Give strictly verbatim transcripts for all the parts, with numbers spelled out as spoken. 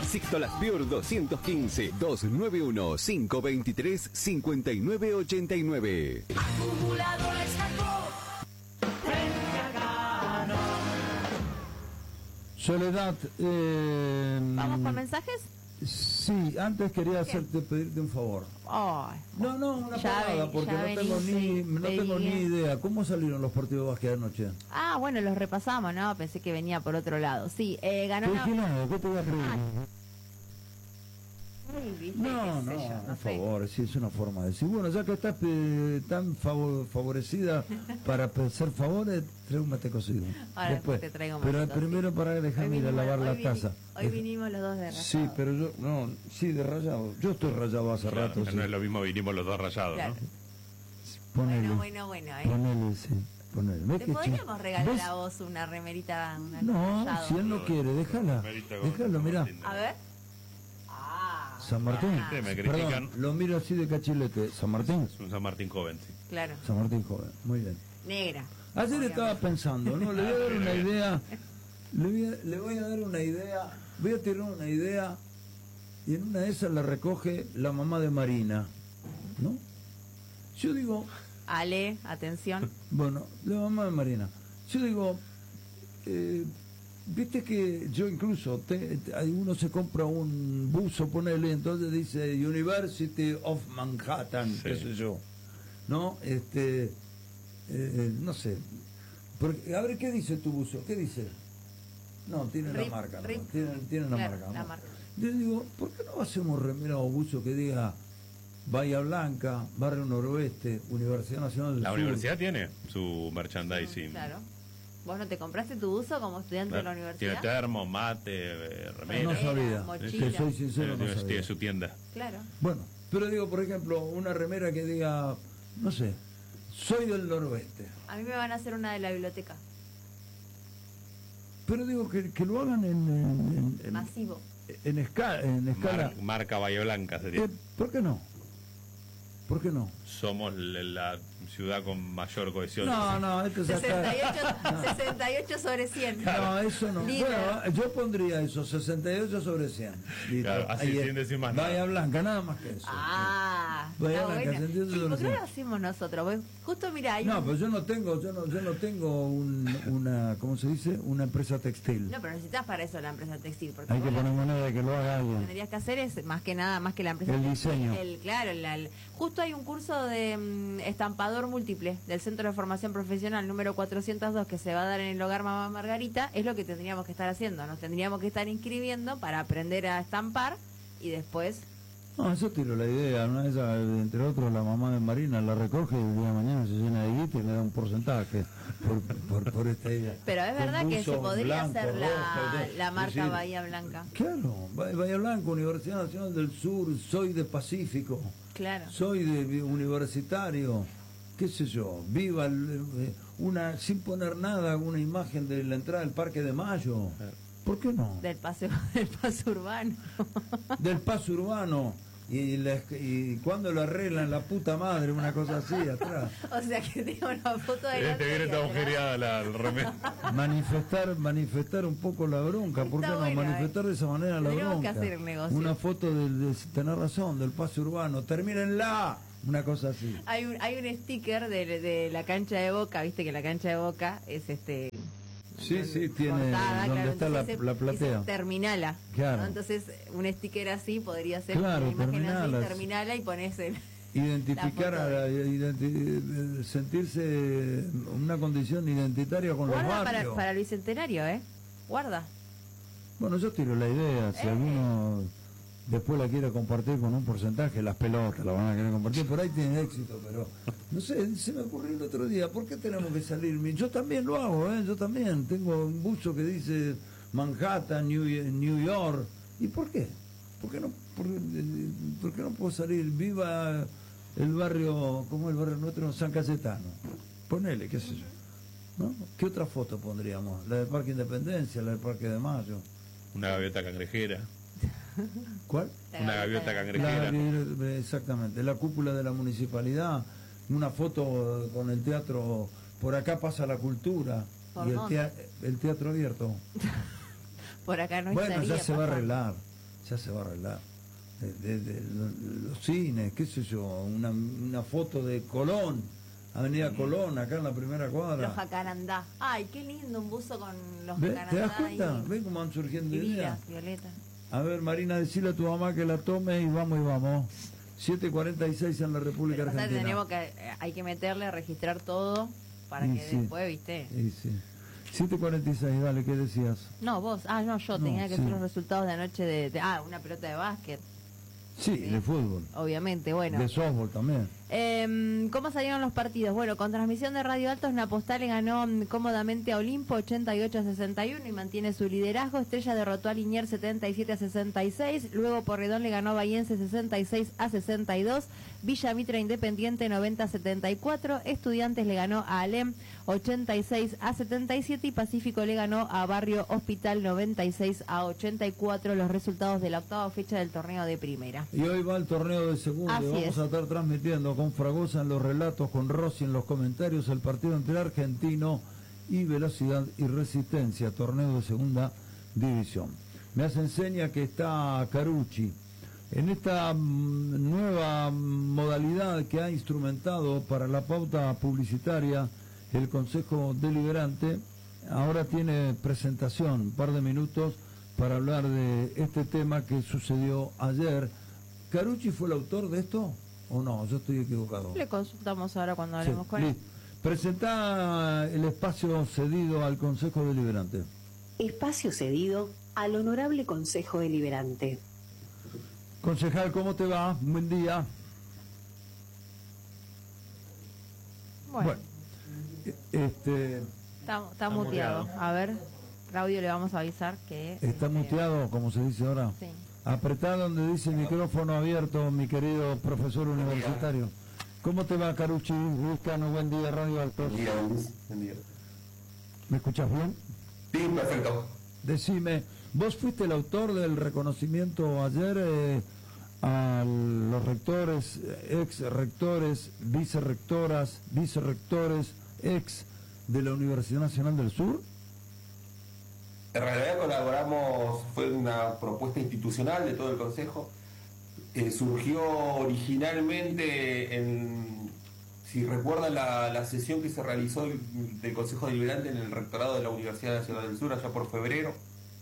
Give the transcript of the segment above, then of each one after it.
Sixto Las Pior doscientos quince, doscientos noventa y uno, quinientos veintitrés, cincuenta y nueve ochenta y nueve. Acumuladores Jacob. Soledad, eh, ¿Vamos con mensajes? Sí, antes quería hacerte pedirte un favor. Oh, no, no, una ya parada, ven, porque ya no tengo, venís, ni, sí, no tengo ni idea. ¿Cómo salieron los partidos de básquet anoche? Ah, bueno, los repasamos, ¿no? Pensé que venía por otro lado. Sí, eh, ganó ¿Qué, una... qué nada? ¿Qué te voy a pedir? Ay, ¿viste? No, Qué no, sé yo, no por sé. favor, sí, es una forma de decir. Bueno, ya que estás eh, tan favo- favorecida para hacer favores, trae un mate cocido. Ahora después te traigo un Pero mate primero para dejarme ir a vinimos- lavar hoy la vini- taza. Hoy vinimos los dos de rayado. Sí, pero yo, no, sí, de rayado. Yo estoy rayado hace Claro, rato. no sí. es lo mismo, vinimos los dos rayados, Claro. ¿no? Ponele, Bueno, bueno, bueno, ¿eh? ponele, sí, ponele. ¿Ves ¿Te qué podríamos chi- regalar ¿ves? a vos una remerita? Una No, rayado? si él no quiere, déjala. Remerita con- Déjalo, mirá. A ver. Ah, San Martín. Ah. Sí, me Perdón, critican. lo miro así de cachilete. San Martín. Es un San Martín joven, sí. claro. San Martín joven, muy bien. Negra. Ayer Obviamente. estaba pensando, ¿no? Le voy a dar una idea. Le voy a, le voy a dar una idea. Voy a tirar una idea. Y en una de esas la recoge la mamá de Marina. ¿No? Yo digo, Ale, atención. bueno, la mamá de Marina. Yo digo, eh, viste que yo incluso, te, te- hay uno se compra un buzo, ponele, entonces dice University of Manhattan, Sí. qué sé yo. ¿No? Este, eh, no sé. Porque, a ver, ¿qué dice tu buzo? ¿Qué dice? No, tiene Rip, la marca. ¿no? Rip. Tiene, tiene la Claro, marca. la ¿no? marca. Yo digo, ¿por qué no hacemos remera o buzo que diga Bahía Blanca, Barrio Noroeste, Universidad Nacional del La Sur? universidad tiene su merchandising. Claro. ¿Vos no te compraste tu buzo como estudiante de la Tiene universidad? termo, mate, eh, remera. No sabía. mochila. Te soy sincero, no tiene, sabía. tiene su tienda. Claro. Bueno, pero digo, por ejemplo, una remera que diga, no sé, soy del noroeste. A mí me van a hacer una de la biblioteca. Pero digo que, que lo hagan en, en, en, Masivo. en, esca- en escala. Mar- marca Bahía Blanca sería. Eh, ¿Por qué no? ¿Por qué no? Somos la, la ciudad con mayor cohesión. No, no, esto ya sesenta y está. ocho, sesenta y ocho sobre cien. No, eso no. Líder. Bueno, yo pondría eso, sesenta y ocho sobre cien. Listo. Claro, así Ahí es. sin decir más Bahía nada. Blanca, nada más que eso. Ah, Bahía está Blanca, buena. ¿se entiende Sí, o no ¿por qué no se lo hacemos nosotros? Vos- Justo mira, hay No, un- pero yo no tengo, yo no, yo no tengo un, una, ¿cómo se dice? Una empresa textil. No, pero necesitas para eso la empresa textil. Porque Hay que vos poner lo manera de que lo haga que alguien. tendrías que hacer es más que nada, más que la empresa El textil, diseño. El, claro, la- el- justo hay un curso de mm, estampador múltiple del Centro de Formación Profesional número cuatrocientos dos que se va a dar en el hogar Mamá Margarita. Es lo que tendríamos que estar haciendo. Nos tendríamos que estar inscribiendo para aprender a estampar y después... No, eso tiro la idea. Una de esas, entre otros, la mamá de Marina la recoge y el día de mañana se llena de guita y le da un porcentaje por, por, por esta idea. Pero es Con verdad que se buzo podría blanco, hacer la, rojo, la es marca decir, Bahía Blanca. Claro, Bah- Bahía Blanca, Universidad Nacional del Sur, soy de Pacífico, Claro. soy de vi- universitario, qué sé yo, viva el- eh, una, sin poner nada, una imagen de la entrada del Parque de Mayo. ¿Por qué no? Del paseo, del paso urbano. Del paso urbano. Y, la- y cuando lo arreglan, la puta madre, una cosa así, atrás. O sea que tengo una foto de Este viene esta agujereada la el remera. Manifestar, manifestar un poco la bronca, ¿por qué Está no? bueno, Manifestar de esa manera la Tendríamos que bronca. hacer el negocio. Una foto del, de, tener razón, del paso urbano, termínenla, una cosa así. Hay un, hay un sticker de, de la cancha de Boca, viste que la cancha de Boca es este... Sí, sí, tiene cortada, donde claro, está la, entonces la dice- platea. dice terminala. Claro. ¿no? Entonces un sticker así podría ser Claro, una imagen terminala. así, terminala y pones el... Identificar, la a foto la- de- identi- sentirse una condición identitaria con Guarda los para, barrios. para el bicentenario, ¿eh? Guarda. Bueno, yo tiro la idea, si Eh. alguno después la quiere compartir con un porcentaje, las pelotas la van a querer compartir, por ahí tiene éxito, pero no sé, se me ocurrió el otro día, ¿por qué tenemos que salir? Yo también lo hago, ¿eh? Yo también, tengo un buzo que dice Manhattan, New, New York, ¿y por qué? ¿Por qué no, por, eh, por qué no puedo salir? Viva el barrio, ¿cómo es el barrio nuestro? San Cayetano, ponele, qué sé yo, ¿no? ¿Qué otra foto pondríamos? La del Parque Independencia, la del Parque de Mayo. Una gaviota cangrejera. ¿Cuál? La Una gaviota cangrejera. La- exactamente, la cúpula de la municipalidad, una foto con el teatro, por acá pasa la cultura, ¿Por y el, dónde? tea- el teatro abierto. Por acá no Bueno, estaría ya se va a pasando. arreglar, ya se va a arreglar. De, de- de los cines, qué sé yo, una, una foto de Colón, Avenida Colón, acá en la primera Los cuadra. jacarandá. Ay, qué lindo un buzo con los ¿Ve? jacarandá. ¿Te das cuenta? ahí. ¿Ves cómo van surgiendo Y ideas? vidas, Violeta. A ver, Marina, decile a tu mamá que la tome y vamos y vamos. siete cuarenta y seis en la República Pero, o sea, Argentina. tenemos que, eh, hay que meterle, registrar todo para Y que sí. después, ¿viste? Y sí. siete cuarenta y seis, dale, ¿qué decías? No, vos. Ah, no, yo No, tenía que sí. hacer los resultados de anoche de, de- Ah, una pelota de básquet, Sí, Sí. de fútbol. obviamente. Bueno. De softball también. Em, ¿Cómo salieron los partidos? Bueno, con transmisión de Radio Altos, Napostal le ganó mm, cómodamente a Olimpo ochenta y ocho a sesenta y uno y mantiene su liderazgo. Estrella derrotó a Liniers setenta y siete a sesenta y seis. Luego Porredón le ganó a Bahiense sesenta y seis a sesenta y dos. Villa Mitra Independiente noventa a setenta y cuatro. Estudiantes le ganó a Alem ochenta y seis a setenta y siete. Y Pacífico le ganó a Barrio Hospital noventa y seis a ochenta y cuatro. Los resultados de la octava fecha del torneo de primera. Y hoy va el torneo de segunda. Así y Vamos es. a estar transmitiendo con Fragosa en los relatos, con Rossi en los comentarios, el partido entre Argentino y Velocidad y Resistencia, torneo de segunda división. Me hace enseña que está Carucci. En esta mm, nueva modalidad que ha instrumentado para la pauta publicitaria el Consejo Deliberante, ahora tiene presentación, un par de minutos para hablar de este tema que sucedió ayer. ¿Carucci fue el autor de esto o no? Yo estoy equivocado. Le consultamos ahora cuando Sí, hablemos con él. listo. Presentá el espacio cedido al Consejo Deliberante. Espacio cedido al Honorable Consejo Deliberante. Concejal, ¿cómo te va? Buen día. Bueno, e- este, está, está muteado. muteado. A ver, Claudio, le vamos a avisar que... está este, muteado, como se dice ahora. Sí. Apretá donde dice micrófono abierto, mi querido profesor universitario. ¿Cómo te va, Carucci? Luis Cano, buen día, Radio Altos. Buen día, Luis. Buen día. ¿Me escuchas bien? Sí, perfecto. Decime, ¿vos fuiste el autor del reconocimiento ayer eh, a los rectores, ex rectores, vicerrectoras, vicerrectores, ex de la Universidad Nacional del Sur? En realidad colaboramos, fue una propuesta institucional de todo el Consejo. Eh, surgió originalmente en, si recuerdan, la, la sesión que se realizó del, del Consejo Deliberante en el rectorado de la Universidad Nacional del Sur, allá por febrero.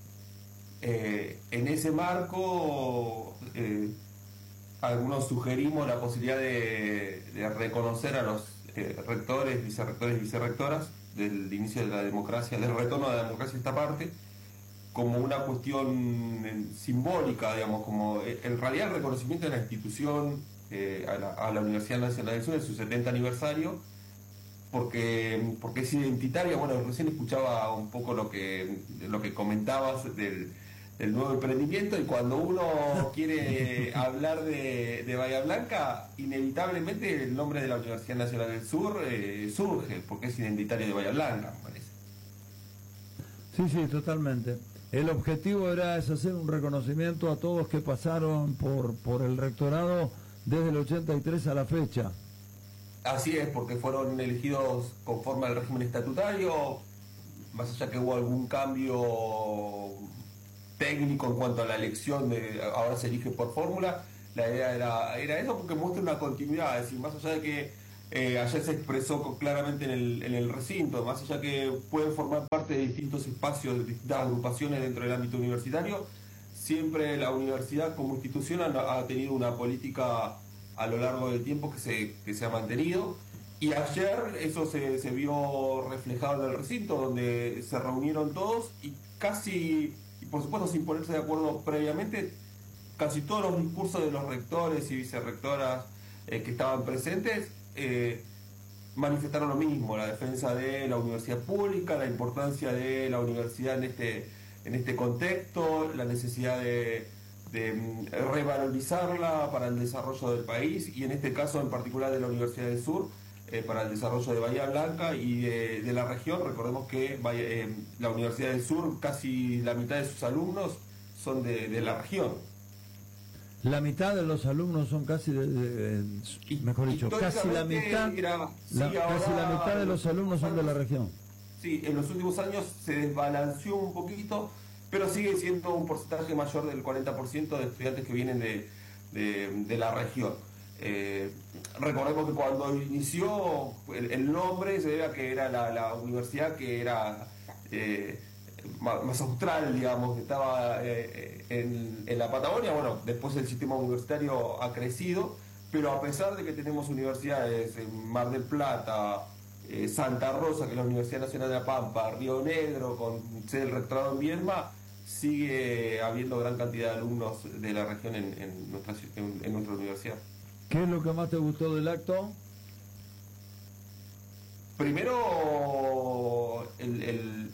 Eh, en ese marco, eh, algunos sugerimos la posibilidad de, de reconocer a los eh, rectores, vicerrectores y vicerrectoras del inicio de la democracia, del retorno de la democracia a esta parte, como una cuestión eh, simbólica, digamos, como eh, en realidad el reconocimiento de la institución eh, a, la, a la Universidad Nacional del Sur en su setenta aniversario, porque, porque es identitaria. Bueno, recién escuchaba un poco lo que, lo que comentabas del, del nuevo emprendimiento, y cuando uno quiere hablar de, de Bahía Blanca, inevitablemente el nombre de la Universidad Nacional del Sur eh, surge, porque es identitario de Bahía Blanca, me parece. Sí, sí, totalmente. El objetivo era es hacer un reconocimiento a todos que pasaron por, por el rectorado desde el ochenta y tres a la fecha. Así es, porque fueron elegidos conforme al régimen estatutario, más allá que hubo algún cambio técnico en cuanto a la elección, de ahora se elige por fórmula. La idea era, era eso, porque muestra una continuidad, es decir, más allá de que eh, ayer se expresó claramente en el, en el recinto, más allá que pueden formar parte de distintos espacios, de distintas agrupaciones dentro del ámbito universitario, siempre la universidad como institución ha, ha tenido una política a lo largo del tiempo que se, que se ha mantenido, y ayer eso se, se vio reflejado en el recinto, donde se reunieron todos y casi, y por supuesto sin ponerse de acuerdo previamente, casi todos los discursos de los rectores y vicerrectoras eh, que estaban presentes eh, manifestaron lo mismo: la defensa de la universidad pública, la importancia de la universidad en este, en este contexto, la necesidad de, de revalorizarla para el desarrollo del país, y en este caso en particular de la Universidad del Sur, eh, para el desarrollo de Bahía Blanca y de, de la región. Recordemos que Bahía, eh, la Universidad del Sur, casi la mitad de sus alumnos son de, de la región. La mitad de los alumnos son casi, de, de- Y- mejor dicho, casi la históricamente mitad, era- sí, la- ahora- casi la mitad de los alumnos son de la región. Sí, en los últimos años se desbalanceó un poquito, pero sigue siendo un porcentaje mayor del cuarenta por ciento de estudiantes que vienen de, de, de la región. Eh, recordemos que cuando inició el, el nombre se debe a que era la, la universidad que era eh, más, más austral, digamos, que estaba eh, en, en la Patagonia. Bueno, después el sistema universitario ha crecido, pero a pesar de que tenemos universidades en Mar del Plata, eh, Santa Rosa, que es la Universidad Nacional de La Pampa, Río Negro, con sede del rectorado en Viedma, sigue habiendo gran cantidad de alumnos de la región en, en, nuestra, en, en nuestra universidad. ¿Qué es lo que más te gustó del acto? Primero, el, el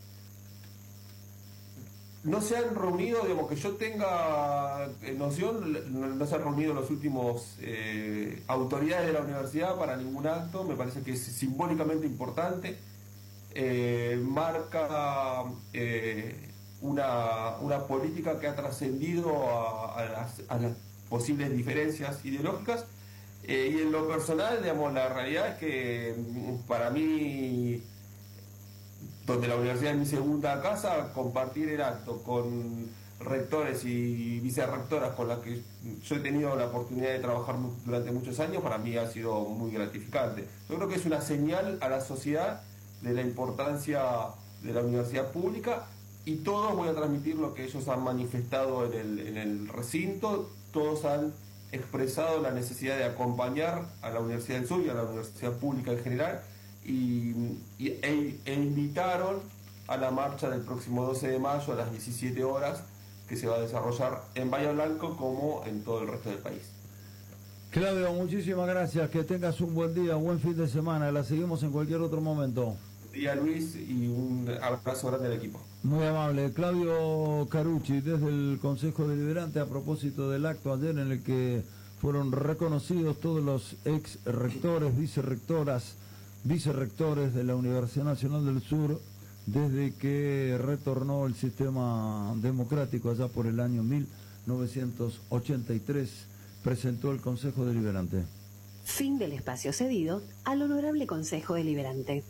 no se han reunido, digamos, que yo tenga noción, no, no se han reunido los últimos eh, autoridades de la universidad para ningún acto. Me parece que es simbólicamente importante. Eh, marca eh, una, una política que ha trascendido a, a, las, a las posibles diferencias ideológicas. Eh, y en lo personal, digamos, la realidad es que para mí, donde la universidad es mi segunda casa, compartir el acto con rectores y vicerrectoras con las que yo he tenido la oportunidad de trabajar durante muchos años, para mí ha sido muy gratificante. Yo creo que es una señal a la sociedad de la importancia de la universidad pública, y todos voy a transmitir lo que ellos han manifestado en el, en el recinto. Todos han expresado la necesidad de acompañar a la Universidad del Sur y a la universidad pública en general, y, y e, e invitaron a la marcha del próximo doce de mayo a las diecisiete horas, que se va a desarrollar en Bahía Blanco como en todo el resto del país. Claudio, muchísimas gracias, que tengas un buen día, buen fin de semana, la seguimos en cualquier otro momento. Buen día, Luis, y un abrazo grande al equipo. Muy amable. Claudio Carucci, desde el Consejo Deliberante, a propósito del acto ayer en el que fueron reconocidos todos los ex rectores, vicerrectoras, vicerrectores de la Universidad Nacional del Sur desde que retornó el sistema democrático allá por el año mil novecientos ochenta y tres, presentó el Consejo Deliberante. Fin del espacio cedido al Honorable Consejo Deliberante.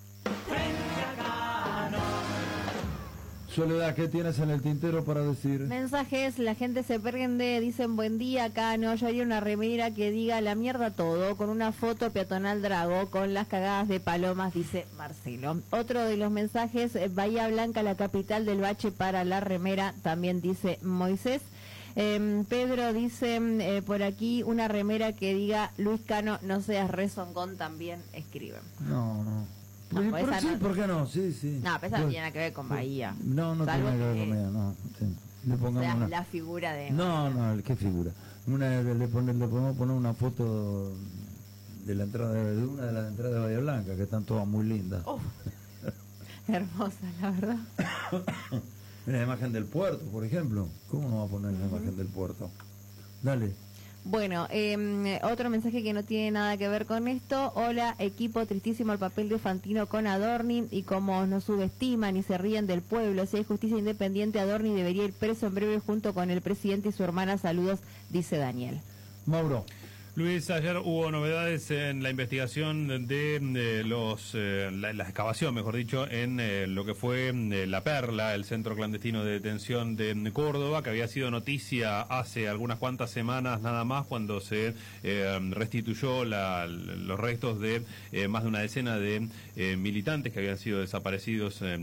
Soledad, ¿qué tienes en el tintero para decir? Mensajes, la gente se prende, dicen buen día, acá no, yo haría una remera que diga la mierda todo, con una foto peatonal Drago, con las cagadas de palomas, dice Marcelo. Otro de los mensajes, Bahía Blanca, la capital del bache para la remera, también dice Moisés. Eh, Pedro dice eh, por aquí una remera que diga Luis Cano, no seas rezongón, también escriben. No, no. No, Sí, pues pero esa sí, no- ¿por qué no? Sí, sí. No, pero esa no tiene nada que ver con Bahía. No, no Salvo tiene que ver que- con Bahía, no. Sí. Le O pongamos sea, una... la figura de... No, no, ¿qué figura? Una, le, le pone- le podemos poner una foto de la entrada de, de una de las entradas de Bahía Blanca, que están todas muy lindas. Uf, hermosa, la verdad. Mira la imagen del puerto, por ejemplo. ¿Cómo no va a poner la imagen del puerto? Dale. Bueno, eh, otro mensaje que no tiene nada que ver con esto. Hola, equipo, tristísimo el papel de Fantino con Adorni y como nos subestiman y se ríen del pueblo. Si hay justicia independiente, Adorni debería ir preso en breve junto con el presidente y su hermana. Saludos, dice Daniel. Mauro. Luis, ayer hubo novedades en la investigación de, de los eh, la, la excavación, mejor dicho, en eh, lo que fue eh, La Perla, el centro clandestino de detención de, de Córdoba, que había sido noticia hace algunas cuantas semanas nada más, cuando se eh, restituyó la, los restos de eh, más de una decena de eh, militantes que habían sido desaparecidos. Eh,